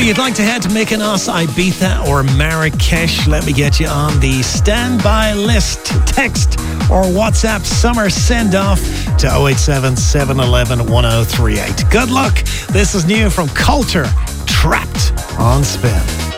you'd like to head to Mykonos, Ibiza or Marrakesh, let me get you on the standby list. Text or WhatsApp Summer Send Off to 087 711 1038. Good luck. This is new from Coulter, Trapped on Spin.